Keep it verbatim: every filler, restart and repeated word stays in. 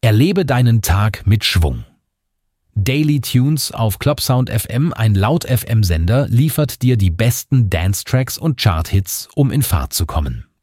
Erlebe deinen Tag mit Schwung. Daily Tunes auf Clubsound F M, ein Laut-F M-Sender, liefert dir die besten Dance-Tracks und Chart-Hits, um in Fahrt zu kommen.